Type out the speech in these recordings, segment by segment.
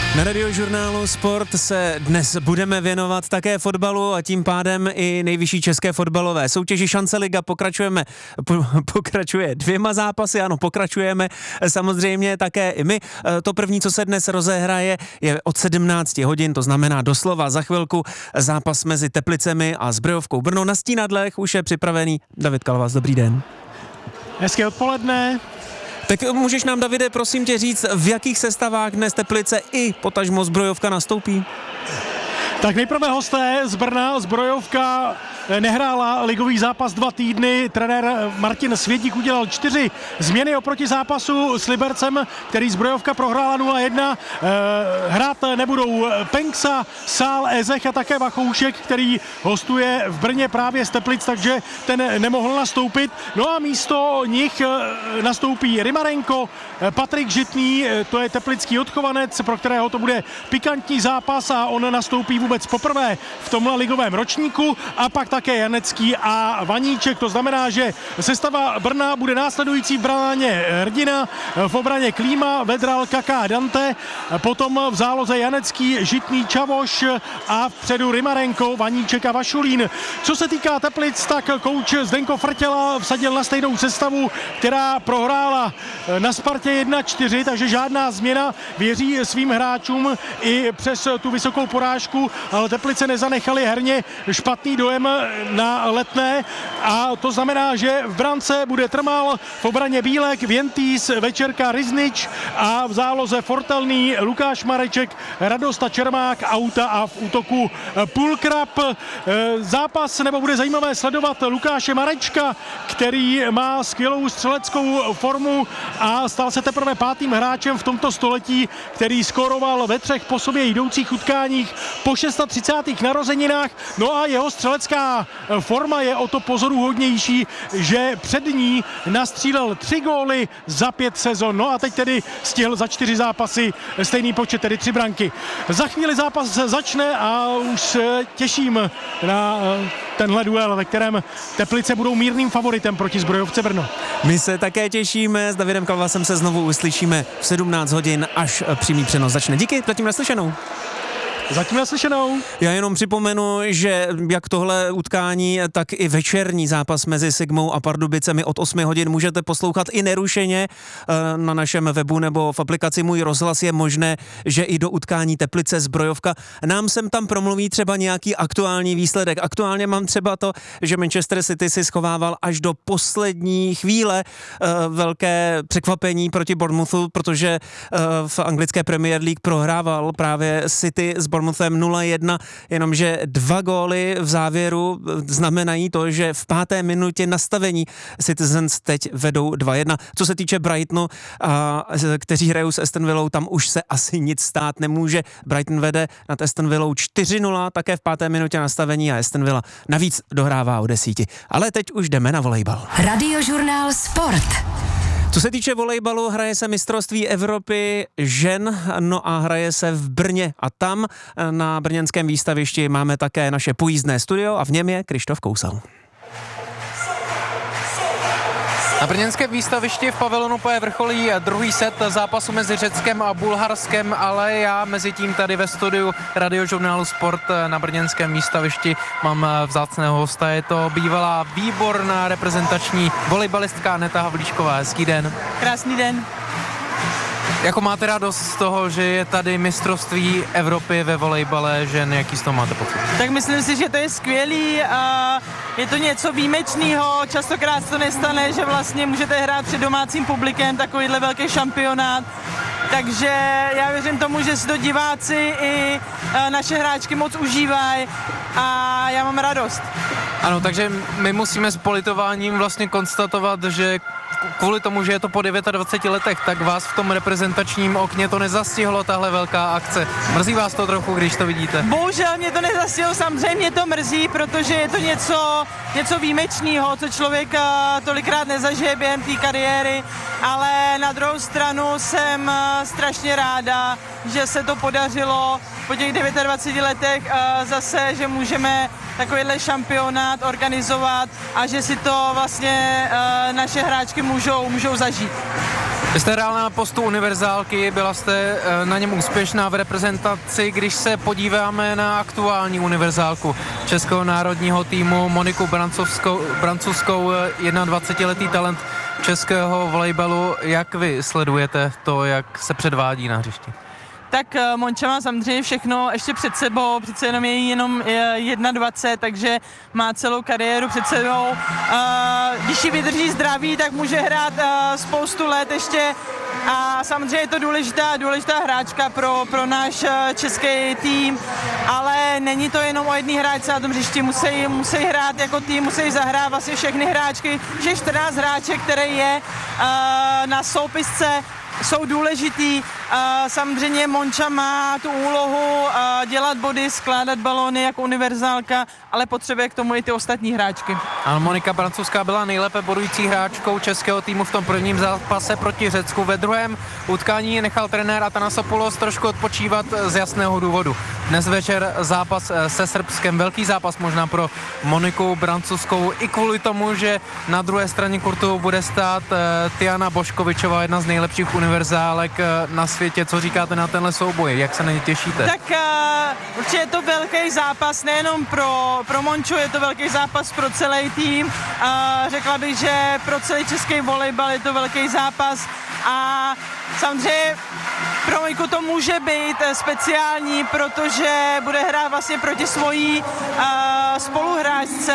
Na Radiožurnálu Sport se dnes budeme věnovat také fotbalu a tím pádem i nejvyšší české fotbalové soutěži Šance liga pokračuje 2 zápasy, ano, pokračujeme samozřejmě také i my. To první, co se dnes rozehraje, je od 17 hodin, to znamená doslova za chvilku zápas mezi Teplicemi a Zbrojovkou Brno. Na stínadlech už je připravený David Kalvas, dobrý den. Hezké odpoledne. Tak můžeš nám, Davide, prosím tě říct, v jakých sestavách dnes Teplice i potažmo Zbrojovka nastoupí? Tak nejprve hosté z Brna. Zbrojovka nehrála ligový zápas 2 týdny. Trenér Martin Světík udělal 4 změny oproti zápasu s Libercem, který Zbrojovka prohrála 0-1. Hrát nebudou Penksa, Sál, Ezech a také Vachoušek, který hostuje v Brně právě z Teplic, takže ten nemohl nastoupit. No a místo nich nastoupí Rymarenko, Patrik Žitný, to je teplický odchovanec, pro kterého to bude pikantní zápas a on nastoupí vůbec poprvé v tomhle ligovém ročníku, a pak také Janecký a Vaníček. To znamená, že sestava Brna bude následující: v bráně Hrdina, v obraně Klíma, Vedral, Kaká, Dante, potom v záloze Janecký, Žitný, Čavoš a vpředu Rymarenko, Vaníček a Vašulín. Co se týká Teplic, tak kouč Zdenko Frtěla vsadil na stejnou sestavu, která prohrála na Spartě 1-4, takže žádná změna. Věří svým hráčům i přes tu vysokou porážku, ale Teplice nezanechali herně špatný dojem na Letné, a to znamená, že v brance bude Trmal, v obraně Bílek, Věntýs, Večerka, Riznič a v záloze Fortelný, Lukáš Mareček, Radosta Čermák, Auta a v útoku Pulkrab. Zápas, nebo bude zajímavé sledovat Lukáše Marečka, který má skvělou střeleckou formu a stal se teprve 5. hráčem v tomto století, který skóroval ve 3 po sobě jdoucích utkáních po 36. narozeninách. No a jeho střelecká forma je o to pozoruhodnější, že před ní nastřílel 3 góly za 5 sezon. No a teď tedy stihl za 4 zápasy stejný počet, tedy 3 branky. Za chvíli zápas začne a už se těším na tenhle duel, ve kterém Teplice budou mírným favoritem proti Zbrojovce Brno. My se také těšíme, s Davidem Kalvasem se znovu uslyšíme v 17 hodin, až přímý přenos začne. Díky, zatím naslyšenou. Zatím naslyšenou. Já jenom připomenu, že jak tohle utkání, tak i večerní zápas mezi Sigmou a Pardubicemi od 8 hodin můžete poslouchat i nerušeně na našem webu nebo v aplikaci Můj rozhlas. Je možné, že i do utkání Teplice Zbrojovka nám sem tam promluví třeba nějaký aktuální výsledek. Aktuálně mám třeba to, že Manchester City si schovával až do poslední chvíle velké překvapení proti Bournemouthu, protože v anglické Premier League prohrával právě City s Bournemouthem 0-1, jenomže 2 góly v závěru znamenají to, že v 5. minutě nastavení Citizens teď vedou 2-1. Co se týče Brightonu, kteří hrajou s Aston Villou, tam už se asi nic stát nemůže. Brighton vede nad Aston Villou 4-0, také v 5. minutě nastavení, a Aston Villa navíc dohrává o 10. Ale teď už jdeme na volejbal. Radiožurnál Sport. Co se týče volejbalu, hraje se mistrovství Evropy žen, no a hraje se v Brně, a tam na brněnském výstavišti máme také naše pojízdné studio a v něm je Krištof Kousal. Na brněnském výstavišti v pavilonu P vrcholí druhý set zápasu mezi Řeckem a Bulharskem, ale já mezi tím tady ve studiu Radiožurnálu Sport na brněnském výstavišti mám vzácného hosta. Je to bývalá výborná reprezentační volejbalistka Aneta Havlíčková. Hezký den. Krásný den. Jako máte radost z toho, že je tady mistrovství Evropy ve volejbale žen, jaký z toho máte pocit? Tak myslím si, že to je skvělý a je to něco výjimečného. Častokrát se to nestane, že vlastně můžete hrát před domácím publikem takovýhle velký šampionát. Takže já věřím tomu, že si to diváci i naše hráčky moc užívají a já mám radost. Ano, takže my musíme s politováním vlastně konstatovat, že kvůli tomu, že je to po 29 letech, tak vás v tom reprezentačním okně to nezastihlo, tahle velká akce. Mrzí vás to trochu, když to vidíte? Bohužel mě to nezastihlo, samozřejmě to mrzí, protože je to něco výjimečného, co člověk tolikrát nezažije během té kariéry, ale na druhou stranu jsem strašně ráda, že se to podařilo po těch 29 letech zase, že můžeme takovýhle šampionát organizovat a že si to vlastně naše hráčky můžou zažít. Vy jste hrál na postu univerzálky, byla jste na něm úspěšná v reprezentaci. Když se podíváme na aktuální univerzálku českého národního týmu Moniku Brancovskou, 21letý talent českého volejbalu, jak vy sledujete to, jak se předvádí na hřišti? Tak Monča má samozřejmě všechno ještě před sebou, přece jenom je jí jenom 21, takže má celou kariéru před sebou. Když ji vydrží zdraví, tak může hrát spoustu let ještě a samozřejmě je to důležitá hráčka pro náš český tým, ale není to jenom o jedné hráčce na tom hřišti, musí hrát jako tým, musí zahrát vlastně všechny hráčky, že 14 hráček, které je na soupisce, jsou důležitý. Samozřejmě Monča má tu úlohu dělat body, skládat balóny jako univerzálka, ale potřebuje k tomu i ty ostatní hráčky. Ano, Monika Brancovská byla nejlépe bodující hráčkou českého týmu v tom prvním zápase proti Řecku. Ve druhém utkání nechal trenér Atanasopoulos trošku odpočívat z jasného důvodu. Dnes večer zápas se Srbskem, velký zápas možná pro Moniku Brancovskou i kvůli tomu, že na druhé straně kurtu bude stát Tiana Boškovičová, jedna z nejlepších univerzálek na světě. Co říkáte na tenhle souboj? Jak se na ně těšíte? Tak určitě je to velký zápas nejenom pro Monču, je to velký zápas pro celý tým. Řekla bych, že pro celý český volejbal je to velký zápas a samozřejmě pro Moniku to může být speciální, protože bude hrát vlastně proti svojí spoluhráčce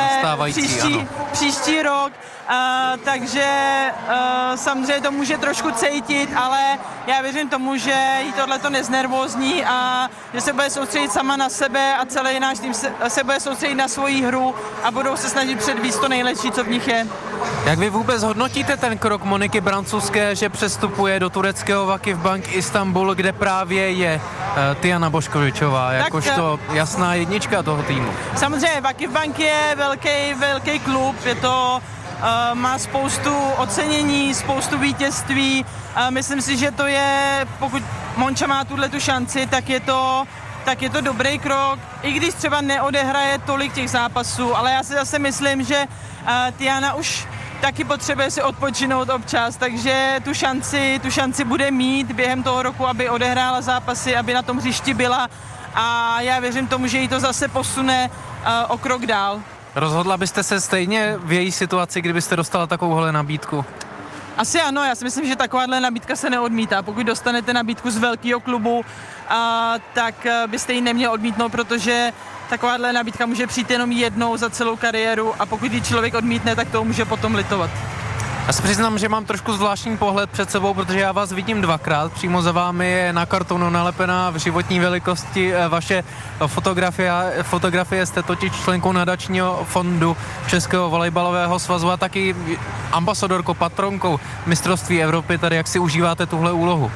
příští rok. Takže samozřejmě to může trošku cítit, ale já věřím tomu, že jí tohleto neznervózní a že se bude soustředit sama na sebe a celý náš tým se bude soustředit na svoji hru a budou se snažit předvíst to nejlepší, co v nich je. Jak vy vůbec hodnotíte ten krok Moniky Brancovské, že přestupuje do tureckého Vakifbank Istanbul, kde právě je Tiana Boškovičová, jakožto jasná jednička toho týmu? Samozřejmě Vakifbank je velký klub, je to má spoustu ocenění, spoustu vítězství. Myslím si, že to je, pokud Monča má tu šanci, tak je to dobrý krok, i když třeba neodehraje tolik těch zápasů, ale já si zase myslím, že Tiana už taky potřebuje si odpočinout občas, takže tu šanci bude mít během toho roku, aby odehrála zápasy, aby na tom hřišti byla a já věřím tomu, že jí to zase posune o krok dál. Rozhodla byste se stejně v její situaci, kdybyste dostala takovouhle nabídku? Asi ano, já si myslím, že takováhle nabídka se neodmítá. Pokud dostanete nabídku z velkého klubu, tak byste ji neměl odmítnout, protože takováhle nabídka může přijít jenom jednou za celou kariéru a pokud ji člověk odmítne, tak to může potom litovat. Já se přiznám, že mám trošku zvláštní pohled před sebou, protože já vás vidím dvakrát. Přímo za vámi je na kartonu nalepená v životní velikosti vaše fotografie. Jste totiž členkou nadačního fondu Českého volejbalového svazu a taky ambasadorkou, patronkou mistrovství Evropy. Tady jak si užíváte tuhle úlohu?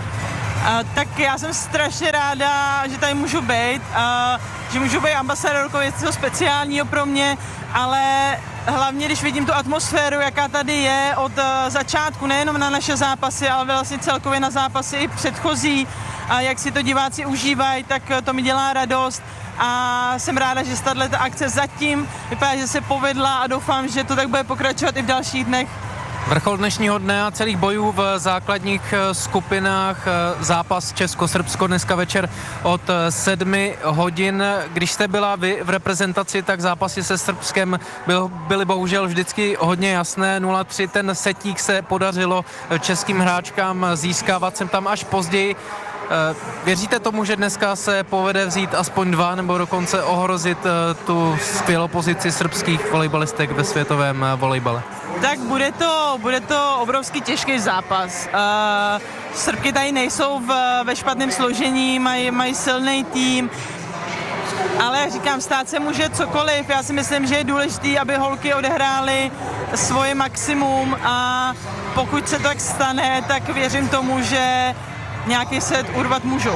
Tak já jsem strašně ráda, že tady můžu být, že můžu být ambasadorkou, je to speciálního pro mě, ale hlavně, když vidím tu atmosféru, jaká tady je od začátku, nejenom na naše zápasy, ale vlastně celkově na zápasy i předchozí, a jak si to diváci užívají, tak to mi dělá radost a jsem ráda, že tato akce zatím vypadá, že se povedla a doufám, že to tak bude pokračovat i v dalších dnech. Vrchol dnešního dne a celých bojů v základních skupinách, zápas Česko-Srbsko dneska večer od 7 hodin. Když jste byla vy v reprezentaci, tak zápasy se Srbskem byly bohužel vždycky hodně jasné. 0-3, ten setík se podařilo českým hráčkám získávat sem tam až později. Věříte tomu, že dneska se povede vzít aspoň 2 nebo dokonce ohrozit tu skvělou pozici srbských volejbalistek ve světovém volejbale? Tak bude to obrovský těžký zápas. Srbky tady nejsou ve špatném složení, mají silný tým, ale jak říkám, stát se může cokoliv. Já si myslím, že je důležité, aby holky odehrály svoje maximum a pokud se tak stane, tak věřím tomu, že nějaký set urvat můžou.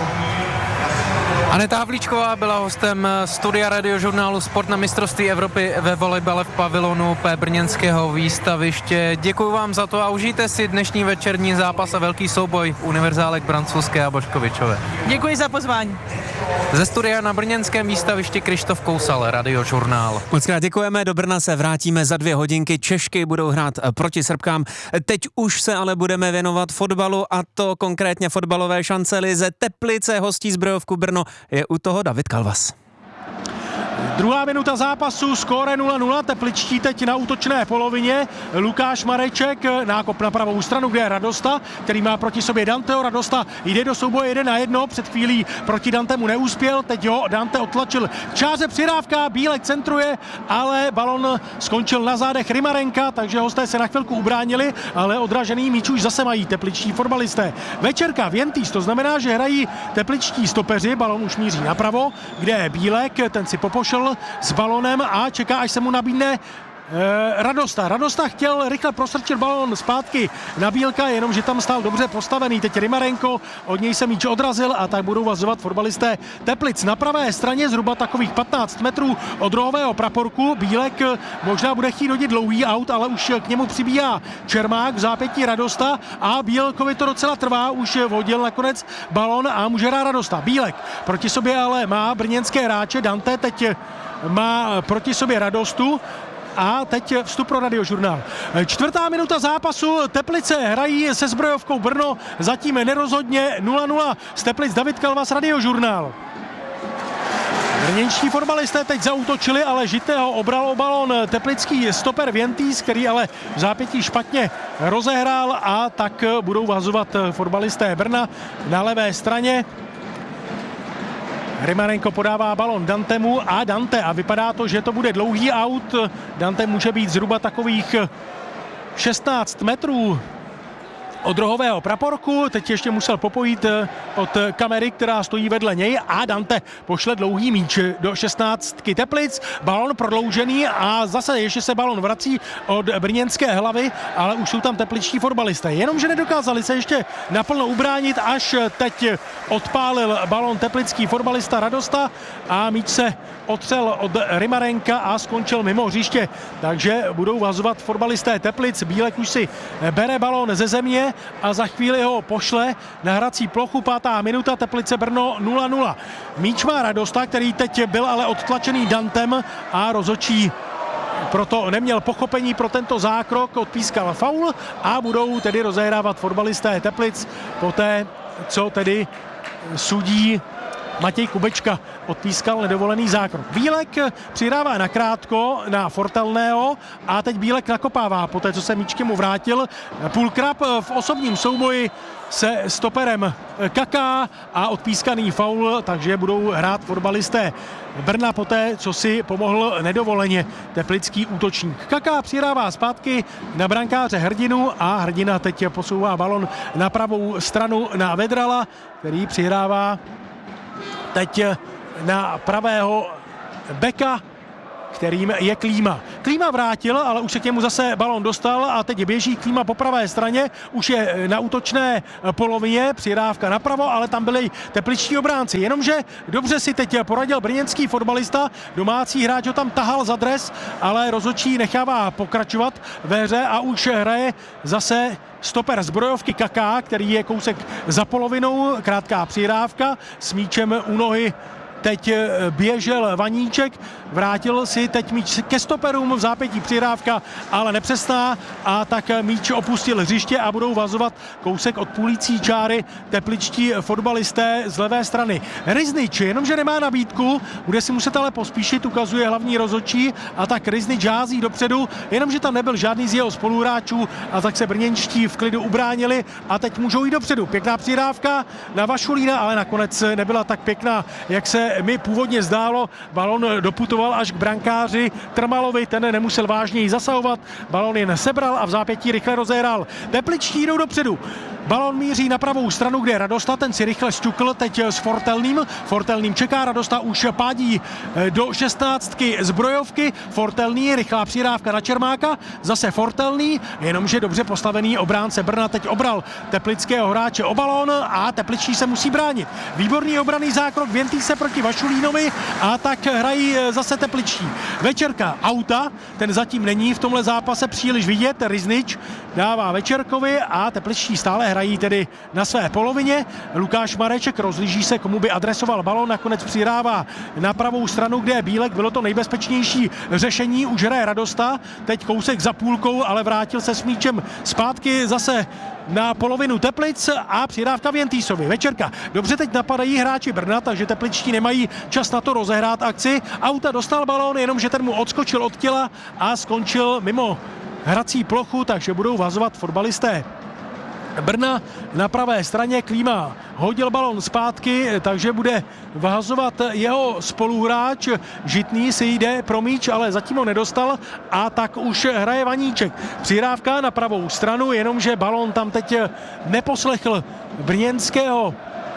Aneta Havlíčková byla hostem studia Radiožurnálu Sport na mistrovství Evropy ve volejbale v pavilonu P. brněnského výstaviště. Děkuji vám za to a užijte si dnešní večerní zápas a velký souboj univerzálek Brancovské a Boškovičové. Děkuji za pozvání. Ze studia na brněnském výstavišti Krištof Kousal, Radiožurnál. Moc krát děkujeme, do Brna se vrátíme za 2 hodinky. Češky budou hrát proti Srbkám. Teď už se ale budeme věnovat fotbalu, a to konkrétně fotbalové šance lize. Teplice hostí Zbrojovku Brno. Je u toho David Kalvas. Druhá minuta zápasu, skóre 0-0, tepličtí teď na útočné polovině. Lukáš Mareček, nákop na pravou stranu, kde je Radosta, který má proti sobě Danteho. Radosta jde do souboje 1-1, před chvílí proti Dantemu neuspěl, teď ho Dante otlačil k čáře, přidávka, Bílek centruje, ale balon skončil na zádech Rymarenka, takže hosté se na chvilku ubránili, ale odražený míč už zase mají tepličtí fotbalisté. Večerka, Vientýs, to znamená, že hrají tepličtí stopeři, balon už míří napravo, kde je Bílek, ten si popošel s balonem a čeká, až se mu nabídne Radosta. Radosta chtěl rychle prostrčit balón zpátky na Bílka, jenomže tam stál dobře postavený. Teď Rymarenko, od něj se míč odrazil a tak budou vazovat fotbalisté Teplic. Na pravé straně zhruba takových 15 metrů od rohového praporku. Bílek možná bude chtít hodit dlouhý aut, ale už k němu přibíhá Čermák, v zápětí Radosta a Bílkovi to docela trvá, už vhodil nakonec balón a může hrát Radosta. Bílek proti sobě ale má brněnské hráče, Dante teď má proti sobě Radostu. A teď vstup pro Radiožurnál. 4. minuta zápasu, Teplice hrají se Zbrojovkou Brno, zatím nerozhodně 0-0. Z Teplic David Kalvas, Radiožurnál. Brněnští fotbalisté teď zaútočili, ale Žitého obral o balon teplický stoper Vientýs, který ale v zápětí špatně rozehrál, a tak budou vazovat fotbalisté Brna na levé straně. Rymarenko podává balon Dantemu a Dante, a vypadá to, že to bude dlouhý aut. Dante může být zhruba takových 16 metrů od rohového praporku, teď ještě musel popojit od kamery, která stojí vedle něj, a Dante pošle dlouhý míč do 16 Teplic, balon prodloužený a zase ještě se balon vrací od brněnské hlavy, ale už jsou tam tepličtí fotbalisté. Jenomže nedokázali se ještě naplno ubránit, až teď odpálil balon teplický fotbalista Radosta a míč se otřel od Rymarenka a skončil mimo hřiště. Takže budou vazovat fotbalisté Teplic. Bílek už si bere balon ze země a za chvíli ho pošle na hrací plochu. 5. minuta, Teplice Brno 0-0. Míč má Radosta, který teď byl ale odtlačený Dantem a rozhodčí proto neměl pochopení pro tento zákrok, odpískal faul a budou tedy rozehrávat fotbalisté Teplic poté, co tedy sudí Matěj Kubečka odpískal nedovolený zákrok. Bílek přidává nakrátko na Fortelného a teď Bílek nakopává poté, co se míčkem mu vrátil. Půlkrab v osobním souboji se stoperem Kaká a odpískaný faul, takže budou hrát fotbalisté Brna poté, co si pomohl nedovoleně teplický útočník. Kaká přidává zpátky na brankáře Hrdinu a Hrdina teď posouvá balon na pravou stranu na Vedrala, který přihrává teď na pravého beka, kterým je Klíma. Klíma vrátil, ale už se k němu zase balon dostal a teď běží Klíma po pravé straně, už je na útočné polovině, přidávka napravo, ale tam byli tepličtí obránci. Jenomže dobře si teď poradil brněnský fotbalista, domácí hráč ho tam tahal za dres, ale rozhodčí nechává pokračovat ve hře a už hraje zase stoper Zbrojovky Kaká, který je kousek za polovinou, krátká přihrávka s míčem u nohy. Teď běžel Vaníček, vrátil si teď míč ke stoperům, v zápětí přihrávka, ale nepřesná, a tak míč opustil hřiště a budou vazovat kousek od půlící čáry tepličtí fotbalisté z levé strany. Riznič, jenomže nemá nabídku, bude si muset ale pospíšit, ukazuje hlavní rozhodčí, a tak Riznič hází dopředu, jenomže tam nebyl žádný z jeho spoluhráčů, a tak se brněnští v klidu ubránili a teď můžou jít dopředu. Pěkná přihrávka na Vašulína, ale nakonec nebyla tak pěkná, jak se mi původně zdálo. Balon doputoval až k brankáři Trmalovi, ten nemusel vážněji zasahovat, balon jen sebral a v zápětí rychle rozehral. Tepličtí jdou dopředu. Balon míří na pravou stranu, kde je Radosta, ten si rychle stukl teď s Fortelným. Fortelným čeká, Radosta už pádí do 16 Zbrojovky. Fortelný, rychlá přihrávka na Čermáka, zase Fortelný, jenomže dobře postavený obránce Brna teď obral teplického hráče o balón a tepličtí se musí bránit. Výborný obranný zákrok Vientýse proti Vašulínovi a tak hrají zase tepličtí. Večerka auta, ten zatím není v tomhle zápase příliš vidět, Riznič dává Večerkovi a tepličtí stále hrají tedy na své polovině. Lukáš Mareček rozlíží se, komu by adresoval balón, nakonec přihrává na pravou stranu, kde je Bílek, bylo to nejbezpečnější řešení, už hraje Radosta, teď kousek za půlkou, ale vrátil se s míčem zpátky zase na polovinu Teplic a přihrávka Vientýsovi. Večerka. Dobře teď napadají hráči Brna, takže tepličtí nemají čas na to rozehrát akci. Auta dostal balón, jenomže ten mu odskočil od těla a skončil mimo hrací plochu, takže budou vazovat fotbalisté Brna na pravé straně. Klíma hodil balon zpátky, takže bude vahazovat jeho spoluhráč. Žitný si jde pro míč, ale zatím ho nedostal a tak už hraje Vaníček. Přihrávka na pravou stranu, jenomže balon tam teď neposlechl brněnského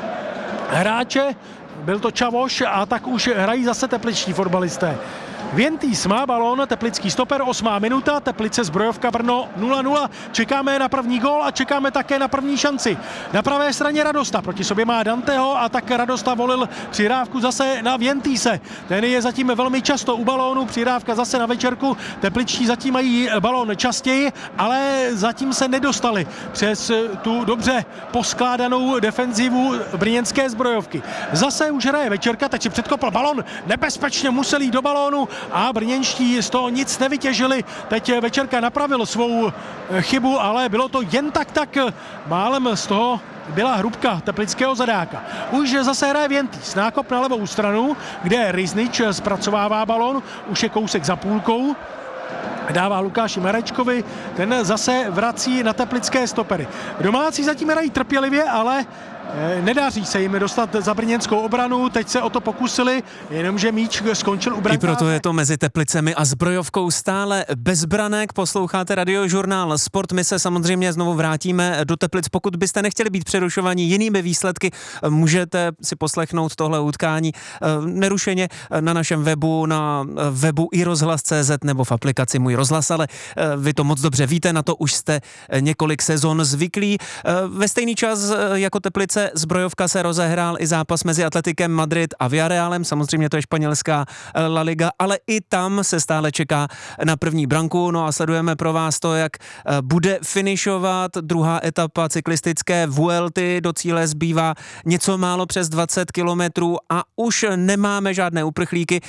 hráče. Byl to Čavoš a tak už hrají zase tepličtí fotbalisté. Vientýs má balón, teplický stoper, 8. minuta, Teplice Zbrojovka Brno 0-0. Čekáme na první gól a čekáme také na první šanci. Na pravé straně Radosta, proti sobě má Danteho a tak Radosta volil přihrávku zase na Vientýse. Ten je zatím velmi často u balónu, přihrávka zase na Večerku. Tepličtí zatím mají balón častěji, ale zatím se nedostali přes tu dobře poskládanou defenzivu brněnské Zbrojovky. Zase už hraje Večerka, teď si předkopl balón, nebezpečně musel jít do balónu a brněnští z toho nic nevytěžili. Teď Večerka napravil svou chybu, ale bylo to jen tak málem z toho byla hrubka teplického zadáka. Už zase hraje Vientýs, nákop na levou stranu, kde Riznič zpracovává balón, už je kousek za půlkou. Dává Lukáši Marečkovi, ten zase vrací na teplické stopery. Domácí zatím hrají trpělivě, ale nedaří se jim dostat za brněnskou obranu, teď se o to pokusili, jenomže míč skončil u brankáře. I proto je to mezi Teplicemi a Zbrojovkou stále bez branek. Posloucháte Radiožurnál Sport, my se samozřejmě znovu vrátíme do Teplic. Pokud byste nechtěli být přerušováni jinými výsledky, můžete si poslechnout tohle utkání nerušeně na našem webu, na webu iRozhlas.cz nebo v aplikaci Můj rozhlas, ale vy to moc dobře víte, na to už jste několik sezon zvyklí. Ve stejný čas jako Teplice Zbrojovka se rozehrál i zápas mezi Atletikem Madrid a Villarrealem, samozřejmě to je španělská La Liga, ale i tam se stále čeká na první branku, no a sledujeme pro vás to, jak bude finišovat druhá etapa cyklistické Vuelty, do cíle zbývá něco málo přes 20 kilometrů a už nemáme žádné uprchlíky,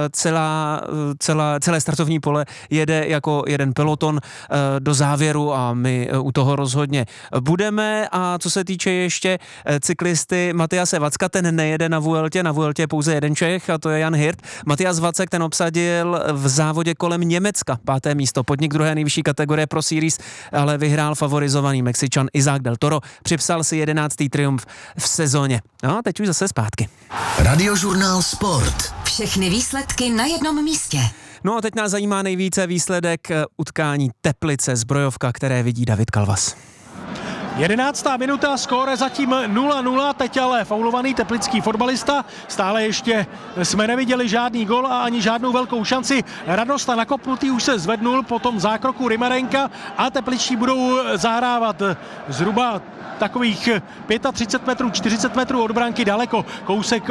celé startovní pole jede jako jeden peloton do závěru a my u toho rozhodně budeme. A co se týče ještě cyklisty Matyase Vacka, ten nejede na Vueltě je pouze jeden Čech a to je Jan Hirt. Matyas Vacek, ten obsadil v závodě kolem Německa 5. místo, podnik druhé nejvyšší kategorie Pro Series, ale vyhrál favorizovaný Mexičan Isaac del Toro, připsal si 11. triumf v sezóně. No a teď už zase zpátky. Radiožurnál Sport. Všechny výsledky na jednom místě. No a teď nás zajímá nejvíce výsledek utkání Teplice Zbrojovka, které vidí David Kalvas. 11. minuta, skóre zatím 0-0, teď ale faulovaný teplický fotbalista. Stále ještě jsme neviděli žádný gol a ani žádnou velkou šanci. Radosta nakopnutý už se zvednul po tom zákroku Rimarenka a tepličtí budou zahrávat zhruba takových 35 metrů, 40 metrů od branky daleko. Kousek